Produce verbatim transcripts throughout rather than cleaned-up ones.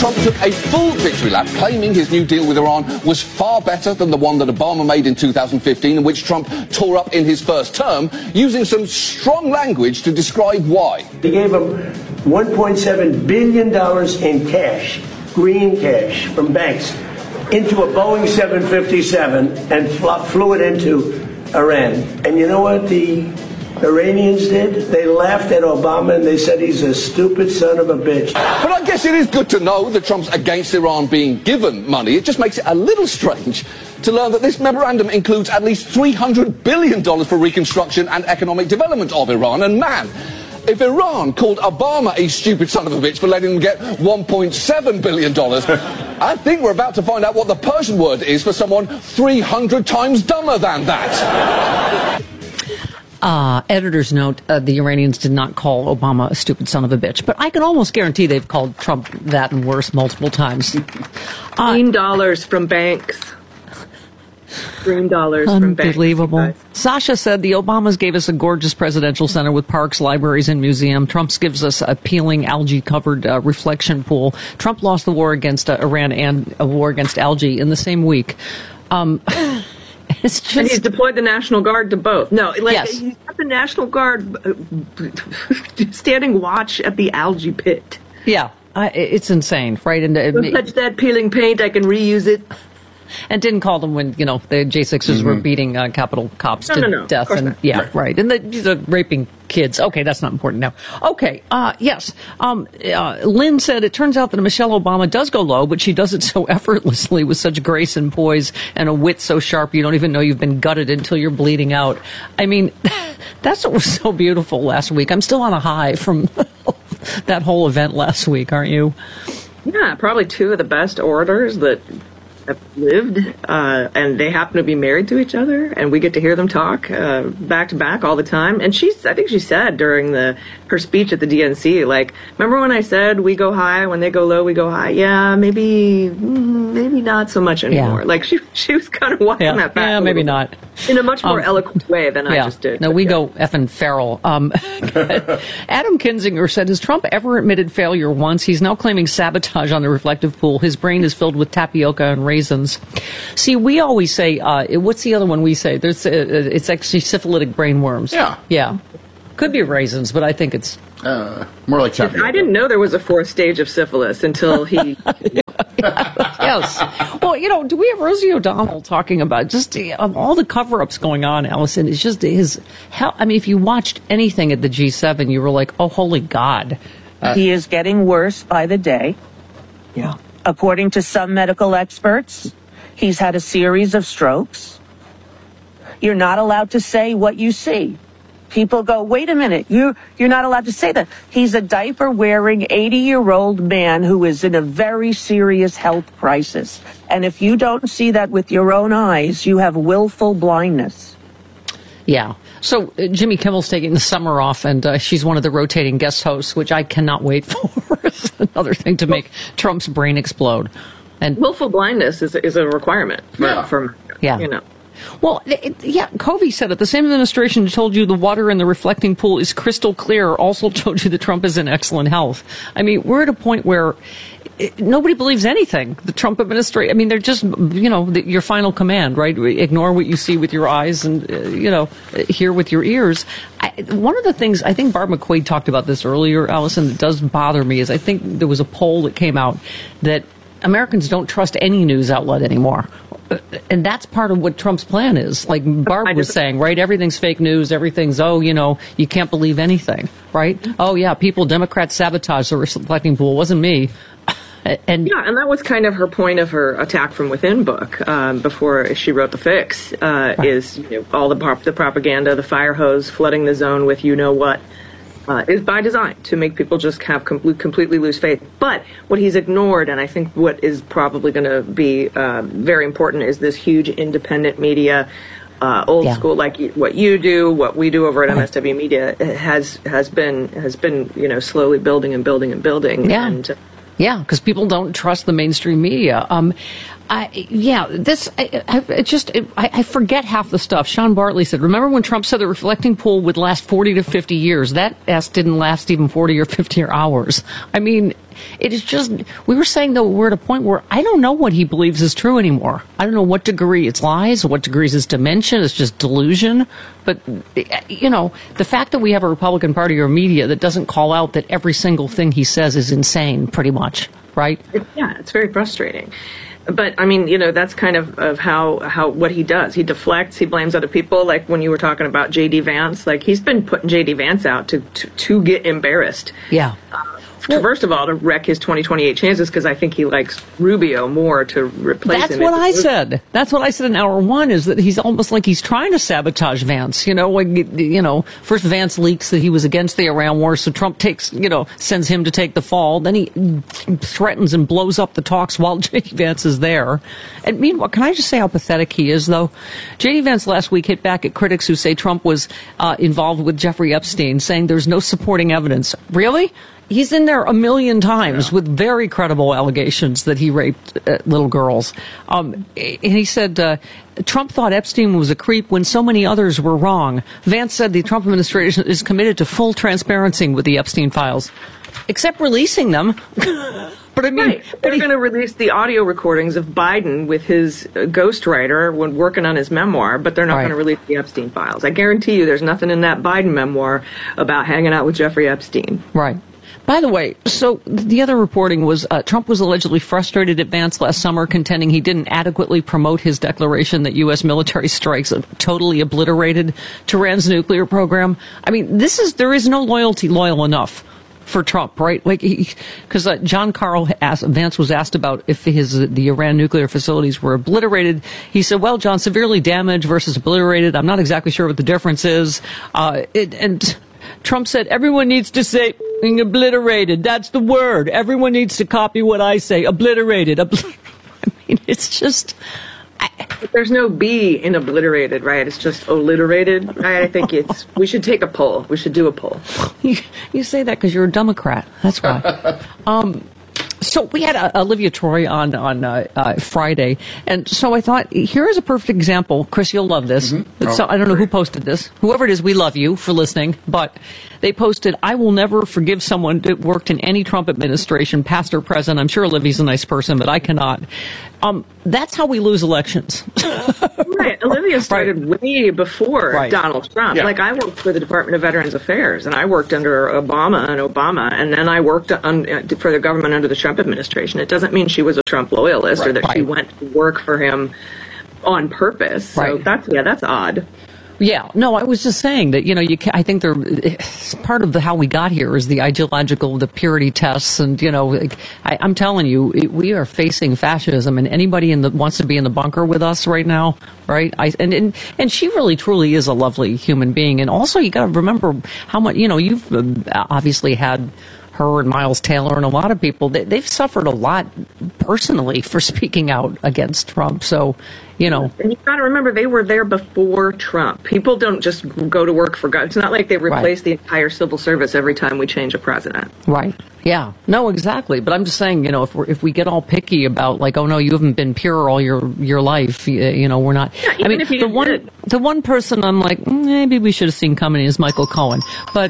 Trump took a full victory lap, claiming his new deal with Iran was far better than the one that Obama made in two thousand fifteen, and which Trump tore up in his first term, using some strong language to describe why. He gave him one point seven billion dollars in cash, green cash, from banks, into a Boeing seven fifty-seven and fl- flew it into Iran. And you know what the Iranians did? They laughed at Obama and they said he's a stupid son of a bitch. But I guess it is good to know that Trump's against Iran being given money. It just makes it a little strange to learn that this memorandum includes at least three hundred billion dollars for reconstruction and economic development of Iran. And man, if Iran called Obama a stupid son of a bitch for letting them get one point seven billion dollars, I think we're about to find out what the Persian word is for someone three hundred times dumber than that. Uh, editor's note, uh, the Iranians did not call Obama a stupid son of a bitch, but I can almost guarantee they've called Trump that and worse multiple times. Uh, Green dollars from banks. Green dollars from banks. Unbelievable. Sasha said the Obamas gave us a gorgeous presidential center with parks, libraries, and museum. Trump's gives us a peeling, algae-covered uh, reflection pool. Trump lost the war against uh, Iran and a war against algae in the same week. Um... It's just, and he's deployed the National Guard to both. No, like yes. He's got the National Guard standing watch at the algae pit. Yeah, uh, it's insane, right? And uh, Don't touch that peeling paint. I can reuse it. And didn't call them when, you know, the J sixers mm-hmm. were beating uh, Capitol cops no, to no, no, death. And not. yeah, right. right. And the, these are raping kids. Okay, that's not important now. Okay, uh, yes. Um, uh, Lynn said it turns out that Michelle Obama does go low, but she does it so effortlessly with such grace and poise and a wit so sharp you don't even know you've been gutted until you're bleeding out. I mean, that's what was so beautiful last week. I'm still on a high from that whole event last week, aren't you? Yeah, probably two of the best orators that have lived, uh, and they happen to be married to each other, and we get to hear them talk uh, back to back all the time. And she's, I think she said during the her speech at the D N C, like, remember when I said we go high, when they go low, we go high? Yeah, maybe, maybe not so much anymore. Yeah. Like she, she was kind of walking yeah. that back. Yeah, maybe not. In a much more um, eloquent way than yeah. I just did. No, we yeah. go effing feral. Um, Adam Kinzinger said, has Trump ever admitted failure once? He's now claiming sabotage on the reflective pool. His brain is filled with tapioca and raisins. See, we always say, uh, what's the other one we say? There's, uh, it's actually syphilitic brain worms. Yeah. Yeah. Could be raisins, but I think it's... Uh, more like tapioca. I didn't know there was a fourth stage of syphilis until he... Yes. Well, you know, do we have Rosie O'Donnell talking about just um, all the cover-ups going on, Allison? It's just his... Hell, I mean, if you watched anything at the G seven, you were like, oh, holy God. Uh, he is getting worse by the day. Yeah. According to some medical experts, he's had a series of strokes. You're not allowed to say what you see. People go, wait a minute, you, you're not allowed to say that. He's a diaper-wearing eighty-year-old man who is in a very serious health crisis. And if you don't see that with your own eyes, you have willful blindness. Yeah. So uh, Jimmy Kimmel's taking the summer off, and uh, she's one of the rotating guest hosts, which I cannot wait for. It's another thing to make Trump's brain explode. And willful blindness is is a requirement for, yeah. for yeah. you know. Well, it, yeah, Covey said it. The same administration told you the water in the reflecting pool is crystal clear also told you that Trump is in excellent health. I mean, we're at a point where it, nobody believes anything. The Trump administration, I mean, they're just, you know, the, your final command, right? Ignore what you see with your eyes and, uh, you know, hear with your ears. I, one of the things, I think Barb McQuaid talked about this earlier, Allison, that does bother me is I think there was a poll that came out that Americans don't trust any news outlet anymore. And that's part of what Trump's plan is. Like Barb was saying, right? Everything's fake news. Everything's, oh, you know, you can't believe anything, right? Oh, yeah, people, Democrats sabotage the reflecting pool. It wasn't me. And yeah, and that was kind of her point of her Attack from Within book um, before she wrote The Fix, uh, right. is you know, all the, prop- the propaganda, the fire hose, flooding the zone with you know what. Uh, is by design to make people just have com- completely lose faith. But what he's ignored, and I think what is probably going to be uh, very important, is this huge independent media, uh, old yeah. school, like what you do, what we do over at M S W Media has has been has been you know slowly building and building and building. Yeah. And, uh, Yeah, because people don't trust the mainstream media. Um, I, yeah, this, I, I it just, it, I, I forget half the stuff. Sean Bartley said, remember when Trump said the reflecting pool would last forty to fifty years? That ass didn't last even forty or fifty hours. I mean, it is just, we were saying though, we're at a point where I don't know what he believes is true anymore. I don't know what degree it's lies, what degrees it's dementia, it's just delusion. But, you know, the fact that we have a Republican Party or media that doesn't call out that every single thing he says is insane, pretty much, right? It, yeah, it's very frustrating. But, I mean, you know, that's kind of, of how, how what he does. He deflects, he blames other people. Like when you were talking about J D. Vance, like he's been putting J D. Vance out to, to, to get embarrassed. Yeah. Uh, to, first of all, to wreck his twenty twenty-eight chances, because I think he likes Rubio more to replace That's him. That's what I said. That's what I said in hour one, is that he's almost like he's trying to sabotage Vance. You know, like, you know, first Vance leaks that he was against the Iran war, so Trump takes, you know, sends him to take the fall. Then he threatens and blows up the talks while J D. Vance is there. And meanwhile, can I just say how pathetic he is, though? J D. Vance last week hit back at critics who say Trump was uh, involved with Jeffrey Epstein, saying there's no supporting evidence. Really? He's in there a million times yeah. with very credible allegations that he raped uh, little girls. Um, and he said uh, Trump thought Epstein was a creep when so many others were wrong. Vance said the Trump administration is committed to full transparency with the Epstein files, except releasing them. But I mean, right. They're he, going to release the audio recordings of Biden with his uh, ghostwriter when working on his memoir, but they're not right. going to release the Epstein files. I guarantee you there's nothing in that Biden memoir about hanging out with Jeffrey Epstein. Right. By the way, so the other reporting was uh, Trump was allegedly frustrated at Vance last summer, contending he didn't adequately promote his declaration that U S military strikes totally obliterated Tehran's nuclear program. I mean, this is there is no loyalty loyal enough for Trump, right? Like, because uh, John Carl asked, Vance was asked about if his the Iran nuclear facilities were obliterated. He said, "Well, John, severely damaged versus obliterated. I'm not exactly sure what the difference is." Uh, it, and Trump said, "Everyone needs to say obliterated. That's the word. Everyone needs to copy what I say. Obliterated." Obl- I mean, it's just. I, but there's no B in obliterated, right? It's just alliterated. I think it's. We should take a poll. We should do a poll. You, you say that because you're a Democrat. That's why. um, So we had uh, Olivia Troy on on uh, uh, Friday, and so I thought, here is a perfect example. Chris, you'll love this. Mm-hmm. So, oh, I don't know who posted this. Whoever it is, we love you for listening. But they posted, "I will never forgive someone that worked in any Trump administration, past or present." I'm sure Olivia's a nice person, but I cannot. Um, that's how we lose elections. Right. Olivia started right. way before right. Donald Trump. Yeah. Like, I worked for the Department of Veterans Affairs, and I worked under Obama and Obama, and then I worked on, for the government under the Trump administration. It doesn't mean she was a Trump loyalist right. or that right. she went to work for him on purpose. So right. that's, yeah, that's odd. Yeah, no, I was just saying that, you know, you can, I think they're, part of the, how we got here is the ideological, the purity tests, and, you know, like, I, I'm telling you, it, we are facing fascism, and anybody in the, wants to be in the bunker with us right now, right? I, and, and, and she really, truly is a lovely human being, and also you got to remember how much, you know, you've obviously had her and Miles Taylor and a lot of people, they, they've suffered a lot personally for speaking out against Trump. So, you know. And you've got to remember, they were there before Trump. People don't just go to work for God. It's not like they replace right. the entire civil service every time we change a president. Right. Yeah. No, exactly. But I'm just saying, you know, if we're, if we get all picky about, like, oh, no, you haven't been pure all your, your life, you, you know, we're not. Yeah, even I mean, if you the one did. the one person I'm like, mm, maybe we should have seen coming is Michael Cohen. But.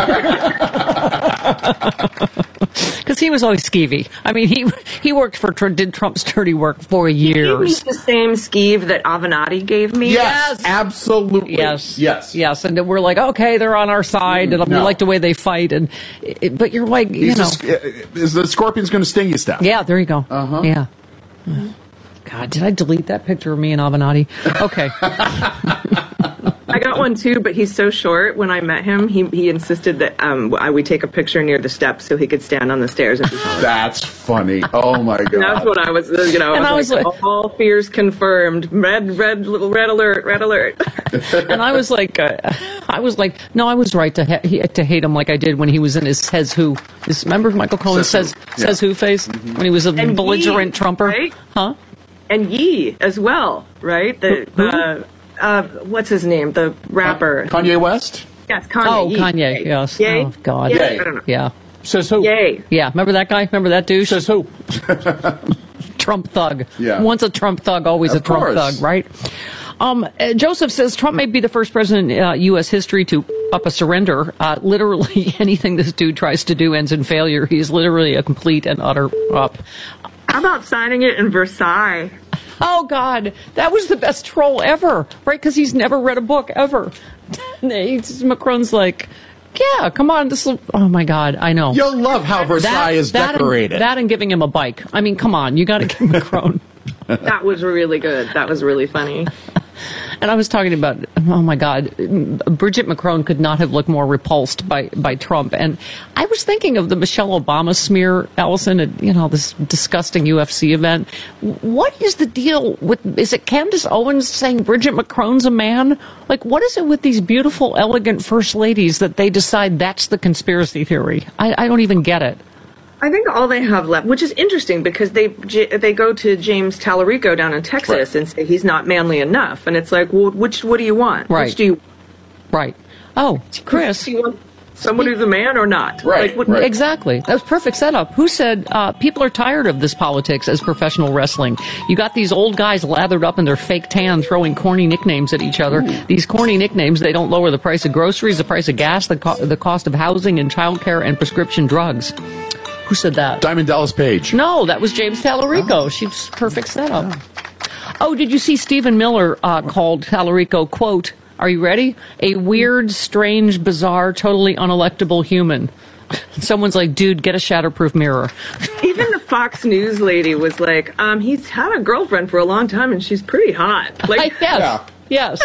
Because he was always skeevy. I mean, he he worked for, did Trump's dirty work for years. He gave me the same skeeve that Avenatti gave me. Yes, yes. Absolutely. Yes, yes, yes. And we're like, okay, they're on our side, mm, and no. we like the way they fight. And it, but you're like, you He's know, a, is the scorpion's going to sting you, Steph? Yeah, there you go. Uh huh. Yeah. God, did I delete that picture of me and Avenatti? Okay. I got one too, but he's so short. When I met him, he he insisted that um, I, we take a picture near the steps so he could stand on the stairs. And That's funny. Oh my god! And that's what I was, you know. And I was, I was like, like, all fears confirmed. Red, red, little red alert, red alert. And I was like, uh, I was like, no, I was right to ha- to hate him like I did when he was in his says who. His, remember Michael Cohen says says, yeah. says who face mm-hmm. when he was a and belligerent Yee, Trumper, right? Huh? And Yee as well, right? The who? uh, uh, what's his name? The rapper Kanye West. Yes, Kanye. Oh, Yee. Kanye. Yes. Yay? Oh God. Yay? Yay. I don't know. Yeah. Says who? Yay. Yeah. Remember that guy? Remember that douche? Says who? Trump thug. Yeah. Once a Trump thug, always Of a Trump course. thug, right? Um, uh, Joseph says Trump may be the first president in uh, U S history to up a surrender. Uh, literally anything this dude tries to do ends in failure. He's literally a complete and utter up. How about signing it in Versailles? Oh, God, that was the best troll ever, right? Because he's never read a book ever. Macron's like, yeah, come on. This will, oh, my God, I know. You'll love how Versailles that, is that decorated. And, that and giving him a bike. I mean, come on, you got to give Macron. That was really good. That was really funny. And I was talking about, oh my God, Bridget Macron could not have looked more repulsed by, by Trump. And I was thinking of the Michelle Obama smear, Allison, at, you know, this disgusting U F C event. What is the deal with, is it Candace Owens saying Bridget Macron's a man? Like, what is it with these beautiful, elegant first ladies that they decide that's the conspiracy theory? I, I don't even get it. I think all they have left, which is interesting because they they go to James Tallarico down in Texas Right. and say he's not manly enough, and it's like, well, which what do you want? Right. Which do you? Right. Oh, Chris. Do you want someone who's a man or not? Right, Like, what, right. Exactly. That was perfect setup. Who said uh, people are tired of this politics as professional wrestling? You got these old guys lathered up in their fake tan throwing corny nicknames at each other. Ooh. These corny nicknames, they don't lower the price of groceries, the price of gas, the, co- the cost of housing and childcare and prescription drugs. Who said that? Diamond Dallas Page. No, that was James Tallarico. Oh. She's perfect setup. Oh, did you see Stephen Miller uh, called Tallarico, quote, are you ready? A weird, strange, bizarre, totally unelectable human. Someone's like, dude, get a shatterproof mirror. Even the Fox News lady was like, um, he's had a girlfriend for a long time and she's pretty hot. Like, yes, yeah. yes.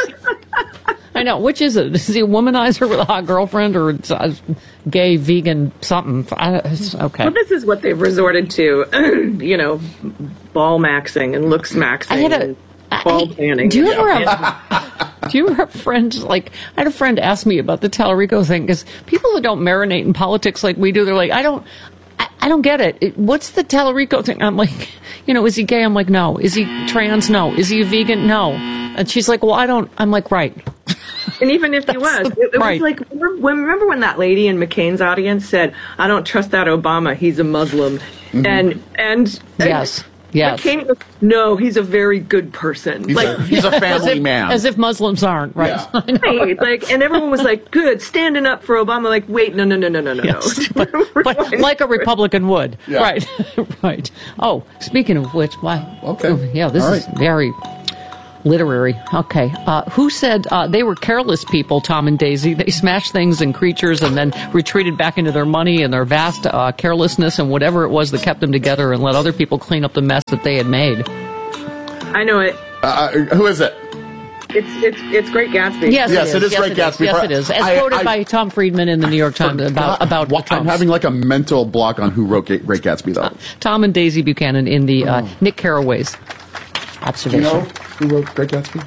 I know. Which is it? Is he a womanizer with a hot girlfriend or a gay, vegan, something? I, okay. Well, this is what they've resorted to, you know, ball maxing and looks maxing I had a, and ball tanning. Do you ever have, do you ever have friends, like, I had a friend ask me about the Tallarico thing, because people that don't marinate in politics like we do, they're like, I don't, I, I don't get it. it. What's the Tallarico thing? I'm like, you know, is he gay? I'm like, no. Is he trans? No. Is he a vegan? No. And she's like, well, I don't, I'm like, right. And even if he was, it, it right. was like, remember, remember when that lady in McCain's audience said, I don't trust that Obama, he's a Muslim. Mm-hmm. And, and, yes. Yes. McCain goes, no, he's a very good person. He's, like, a, he's a family as if, man. As if Muslims aren't, right? Yeah. right. Like, and everyone was like, good, standing up for Obama. Like, wait, no, no, no, no, no, no, yes. no. But, but like a Republican would. Yeah. Right. Right. Oh, speaking of which, why? Okay. Oh, yeah, this All is right. very literary. Okay. Uh, who said uh, they were careless people, Tom and Daisy? They smashed things and creatures and then retreated back into their money and their vast uh, carelessness and whatever it was that kept them together and let other people clean up the mess that they had made. I know it. Uh, who is it? It's it's it's Great Gatsby. Yes, Yes, it is. it is yes, Great it Gatsby. Is. Yes, it is. As I- quoted I- by Tom Friedman in the New York Times about about Well, the Trumps. I'm having like a mental block on who wrote Great Gatsby, though. Uh, Tom and Daisy Buchanan in the uh, Oh. Nick Carraway's Do observation. you know who wrote Great Gatsby?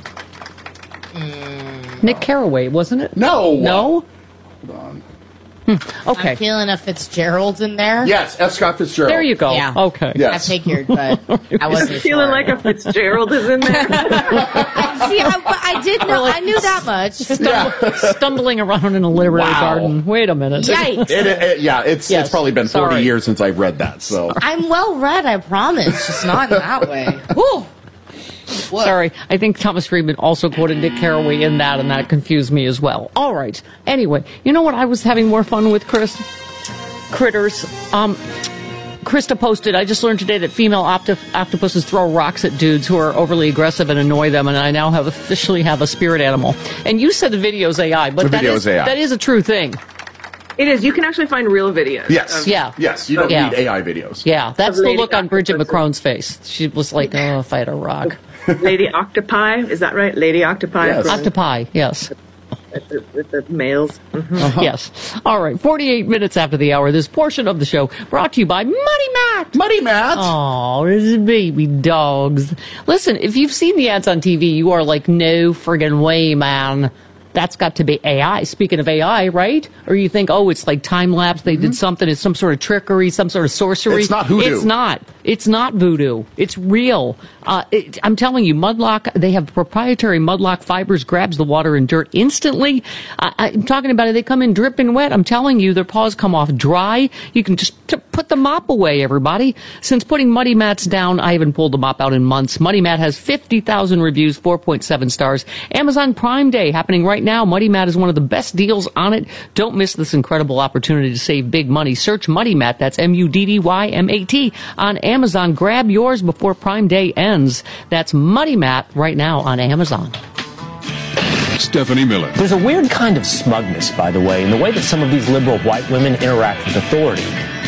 Nick Carraway, wasn't it? No. No? Hold on. Okay. I'm feeling a Fitzgerald in there. Yes, F. Scott Fitzgerald. There you go. Yeah. Okay. Yes. I figured, but I wasn't Feeling sure. like a Fitzgerald is in there. See, I, but I did know. I knew that much. Stum- stumbling around in a literary Wow. garden. Wait a minute. Yikes! It, it, yeah, it's Yes. it's probably been forty Sorry. years since I've read that. So I'm well read. I promise. Just not in that way. Whew. What? Sorry. I think Thomas Friedman also quoted Nick Carraway in that, and that confused me as well. All right. Anyway, you know what I was having more fun with, Chris? Critters. Um, Krista posted, I just learned today that female octop- octopuses throw rocks at dudes who are overly aggressive and annoy them, and I now have officially have a spirit animal. And you said the video's A I, but The that video is, is A I. that is a true thing. It is. You can actually find real videos. yes, of- Yeah. yes, you don't Yeah. need A I videos. Yeah, that's Of the Lady look on Bridget Octopus. Macron's face. She was like, oh, if I had a rock. Lady Octopi, is that right? Lady Octopi. Yes. from- Octopi, yes. With the, with the males. Mhm. Yes. All right, forty-eight minutes after the hour, this portion of the show brought to you by Muddy Matt. Muddy Matt. Oh, this is baby dogs. Listen, if you've seen the ads on T V, you are like, no friggin' way, man. That's got to be A I. Speaking of A I, right? Or you think, oh, it's like time lapse. They did something. It's some sort of trickery, some sort of sorcery. It's not hoodoo. It's not. It's not voodoo. It's real. Uh, it, I'm telling you, Mudlock, they have proprietary Mudlock fibers, grabs the water and dirt instantly. I, I'm talking about it. They come in dripping wet. I'm telling you, their paws come off dry. You can just t- put the mop away, everybody. Since putting Muddy Mats down, I haven't pulled the mop out in months. Muddy Mat has fifty thousand reviews, four point seven stars. Amazon Prime Day happening right now. Muddy Mat is one of the best deals on it. Don't miss this incredible opportunity to save big money. Search Muddy Mat. That's M U D D Y M A T on Amazon. Grab yours before Prime Day ends. That's Muddy Mat right now on Amazon. Stephanie Miller. There's a weird kind of smugness, by the way, in the way that some of these liberal white women interact with authority.